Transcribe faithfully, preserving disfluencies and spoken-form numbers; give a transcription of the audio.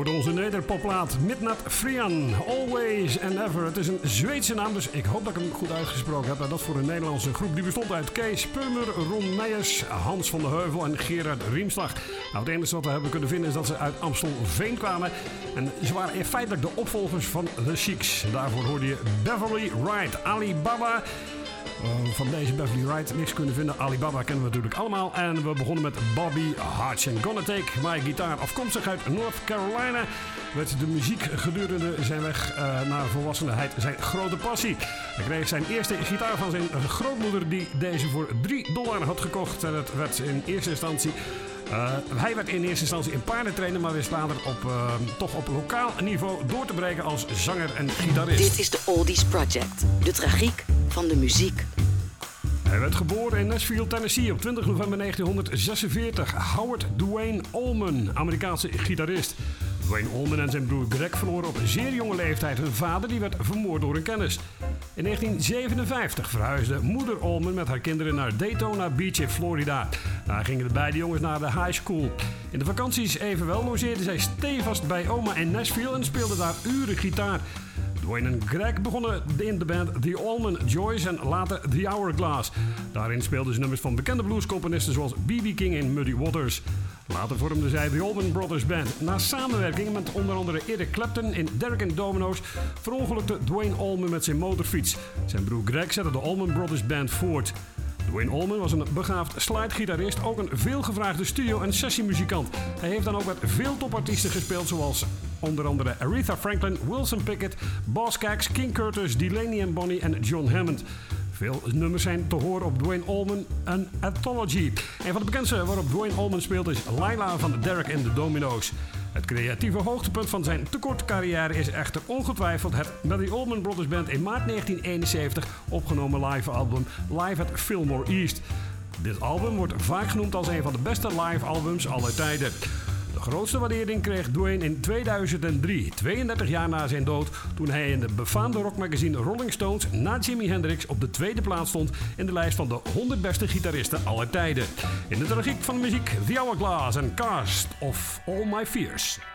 hoorde onze nederpopplaat Midnight Frian, Always and Ever. Het is een Zweedse naam, dus ik hoop dat ik hem goed uitgesproken heb. En dat voor een Nederlandse groep die bestond uit Kees Purmer, Ron Meijers, Hans van de Heuvel en Gerard Riemslag. Nou, het enige wat we hebben kunnen vinden is dat ze uit Amstelveen kwamen. En ze waren in feitelijk de opvolgers van The Chics. Daarvoor hoorde je Beverly Wright, Alibaba. Uh, van deze Beverly Wright niks kunnen vinden. Alibaba kennen we natuurlijk allemaal. En we begonnen met Bobby Hodge. En Gonna Take My Guitar, afkomstig uit North Carolina, werd de muziek gedurende zijn weg uh, naar volwassenheid zijn grote passie. Hij kreeg zijn eerste gitaar van zijn grootmoeder, die deze voor drie dollar had gekocht. En het werd in eerste instantie... Uh, hij werd in eerste instantie een paardentrainer, maar wist later op, uh, toch op lokaal niveau door te breken als zanger en gitarist. Dit is de Oldies Project, de tragiek van de muziek. Hij werd geboren in Nashville, Tennessee op twintig november negentien zesenveertig. Howard Duane Allman, Amerikaanse gitarist. Duane Allman en zijn broer Greg verloren op een zeer jonge leeftijd hun vader, die werd vermoord door een kennis. In negentien zevenenvijftig verhuisde moeder Allman met haar kinderen naar Daytona Beach in Florida. Daar gingen de beide jongens naar de high school. In de vakanties evenwel logeerden zij stevast bij oma in Nashville en speelden daar uren gitaar. Duane en Greg begonnen in de band The Allman Joys en later The Hourglass. Daarin speelden ze nummers van bekende bluescomponisten zoals B B King en Muddy Waters. Later vormden zij The Allman Brothers Band. Na samenwerking met onder andere Eric Clapton in Derek and Domino's verongelukte Duane Allman met zijn motorfiets. Zijn broer Greg zette de Allman Brothers Band voort. Duane Allman was een begaafd slidegitarist, ook een veelgevraagde studio- en sessiemuzikant. Hij heeft dan ook met veel topartiesten gespeeld, zoals onder andere Aretha Franklin, Wilson Pickett, Boz Scaggs, King Curtis, Delaney and Bonnie en John Hammond. Veel nummers zijn te horen op Duane Allman en Anthology. Een van de bekendste waarop Duane Allman speelt is Laila van Derek and the Domino's. Het creatieve hoogtepunt van zijn te korte carrière is echter ongetwijfeld het met de Allman Brothers Band in maart negentien eenenzeventig opgenomen live album Live at Fillmore East. Dit album wordt vaak genoemd als een van de beste live albums aller tijden. De grootste waardering kreeg Duane in tweeduizend drie, tweeëndertig jaar na zijn dood, toen hij in de befaamde rockmagazine Rolling Stones na Jimi Hendrix op de tweede plaats stond in de lijst van de honderd beste gitaristen aller tijden. In de tragiek van de muziek The Hourglass en Cast of All My Fears.